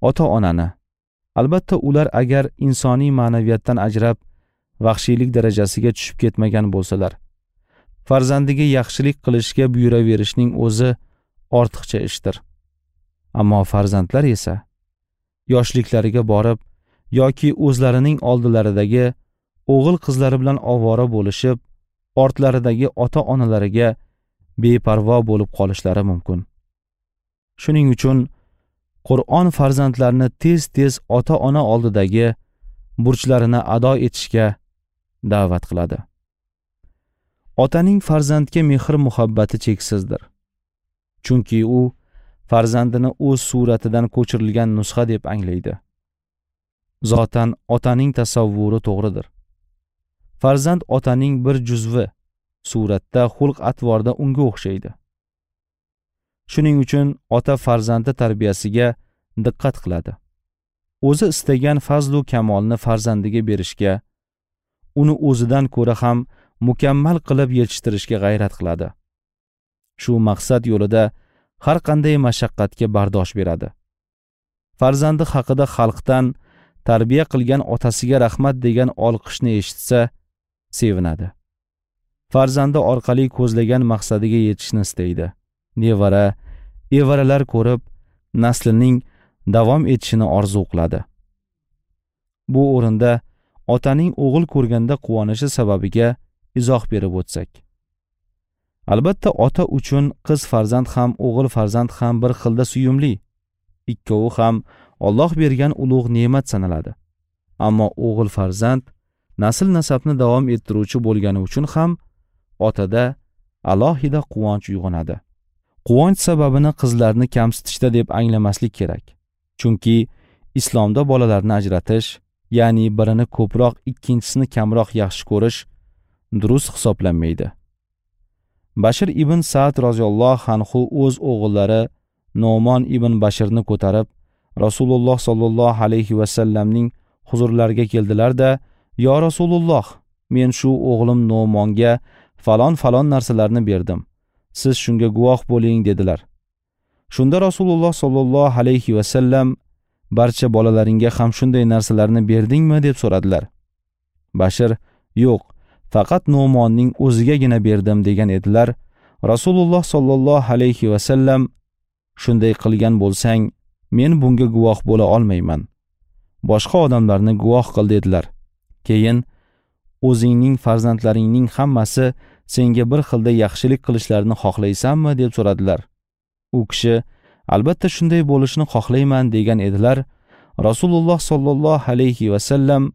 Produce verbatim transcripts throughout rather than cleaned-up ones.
ota-onani. Albatta ular agar insoniy ma'naviyatdan ajrab, vahshiylik darajasiga tushib ketmagan bo'lsalar, farzandiga yaxshilik qilishga buyuraverishning o'zi ortiqcha ishdir. Ammo farzandlar esa yoshliklariga borib yoki o'zlarining oldilaridagi o'g'il qizlari bilan ovora bo'lishib, ortlaridagi ota-onalariga beparvo bo'lib qolishlari mumkin. Shuning uchun Qur'on farzandlarni tez-tez ota-ona oldidagi burchlarini ado etishga da'vat qiladi. Otaning farzandga mehr-muhabbati cheksizdir. Chunki u farzandini o'z suratidan ko'chirilgan nusxa deb anglaydi. Zotan otaning tasavvuri to'g'ridir. Farzand otaning bir juzvi, suratda, xulq-atvorda unga o'xshaydi. Shuning uchun ota farzandi tarbiyasiga diqqat qiladi. O'zi istagan fazlu kamolni farzandiga berishga, uni o'zidan ko'ra ham mukammal qilib yetishtirishga g'ayrat qiladi. Shu maqsad yo'lida har qanday mashaqqatga bardosh beradi. Farzandi haqida xalqdan tarbiya qilgan otasiga rahmat degan olqishni eshitsa, sevinadi. Farzandi orqali ko'zlagan maqsadiga yetishni istaydi. Nevara, evaralar ko'rib, naslining davom etishini orzu qiladi. Bu o'rinda otaning o'g'il ko'rganda quvonishi sababiga izoh berib o'tsak. Albatta ota uchun qiz farzand ham, o'g'il farzand ham bir xilda suyumli. Ikkovi ham Alloh bergan ulug' ne'mat sanaladi. Ammo o'g'il farzand nasl nasabni davom ettiruvchi bo'lgani uchun ham otada alohida quvonch uyg'onadi. Quvonch sababini qizlarni kamsitishda deb anglamaslik kerak. Chunki islomda bolalarni ajratish, ya'ni birini ko'proq, ikkinchisini kamroq yaxshi ko'rish durust hisoblanmaydi. Bashir ibn Sa'd roziyallohu anhu o'z o'g'illari Nu'mon ibn Bashirni ko'tarib Rasululloh sollallohu alayhi va sallamning huzurlariga keldilar-da, "Ya Rasululloh, men shu o'g'lim Nu'monga falon falon narsalarni berdim. Siz shunga guvoh bo'ling" dedilar. Shunda Rasululloh sollallohu alayhi va sallam "Barcha bolalaringga ham shunday narsalarni berdingmi?" deb so'radilar. Bashir "Yo'q, faqat Nu'monning o'zigagina berdim" degan edilar. Rasululloh sollallohu alayhi va sallam "Shunday qilgan bo'lsang, men bunga guvoh bo'la olmayman. Boshqa odamlarni guvoh qil" dedilar. Keyin "O'zingning farzandlaringning hammasi senga bir xilda yaxshilik qilishlarini xohlaysanmi?" deb so'radilar. U kishi "Albatta shunday bo'lishini xohlayman" degan edilar. Rasululloh sollallohu alayhi va sallam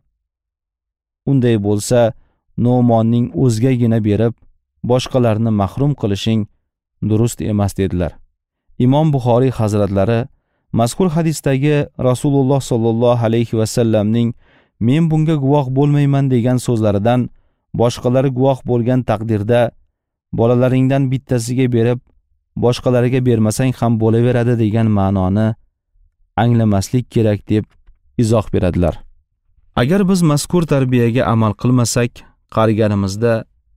"Unday bo'lsa, Nu'monning o'zigagina berib, boshqalarni mahrum qilishing durust emas" dedilar. Imom Buxoriy hazratlari mazkur hadisdagi Rasululloh sollallohu alayhi va sallamning "Men bunga guvoh bo'lmayman" degan so'zlaridan boshqalari guvoh bo'lgan taqdirda bolalaringdan bittasiga berib, boshqalariga bermasang ham bo'laveradi degan ma'noni anglamaslik kerak deb izoh beradilar. Agar biz mazkur tarbiyaga amal qilmasak, qariganimizda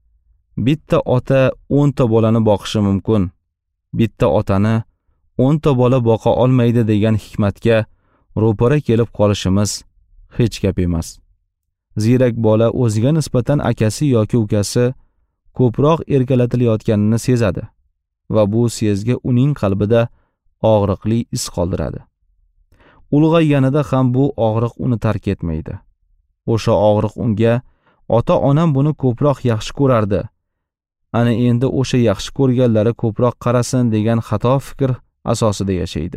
bitta ota o'nta bolani boqishi mumkin. Bitta otani o'nta bola boqa olmaydi degan hikmatga ro'para kelib qolishimiz hech gap emas. Ziyrak bola o'ziga nisbatan akasi yoki ukasi ko'proq erkalatilayotganini sezadi va bu sezgi uning qalbida og'riqli iz qoldiradi. Ulg'ayganida ham bu og'riq uni tark etmaydi. O'sha og'riq unga "Ota-onam buni ko'proq yaxshi ko'rardi. Ana endi o'sha yaxshi ko'rganlari ko'proq qarasin" degan xato fikr asosida yashaydi.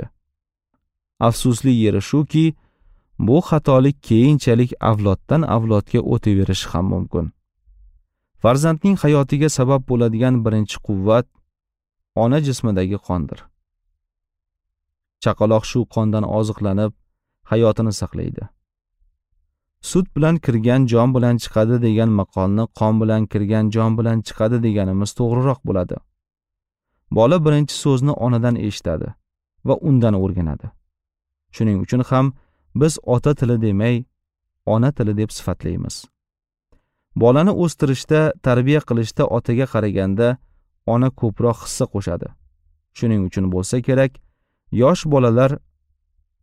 Afsusli yeri shuki, bu xatolik keyinchalik avloddan avlodga o'taverishi ham mumkin. Farzandning hayotiga sabab bo'ladigan birinchi quvvat ona jismidagi qondir. Chaqaloq shu qondan oziqlanib hayotini saqlaydi. Sut bilan kirgan jon bilan chiqadi degan maqolni qon bilan kirgan jon bilan chiqadi deganimiz to'g'riroq bo'ladi. Bola birinchi so'zni onadan eshitadi va undan o'rganadi. Shuning uchun ham biz ota tili demay, ona tili deb sifatlaymiz. Bolani o'stirishda, tarbiya qilishda otaga qaraganda ona ko'proq hissa qo'shadi. Shuning uchun bo'lsa kerak, yosh bolalar